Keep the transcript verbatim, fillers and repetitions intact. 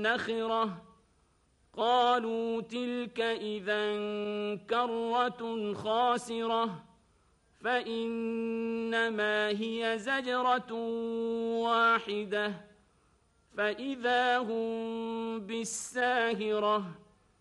نخرة قالوا تلك إذا كرة خاسرة فإنما هي زجرة واحدة فإذا هم بالساهرة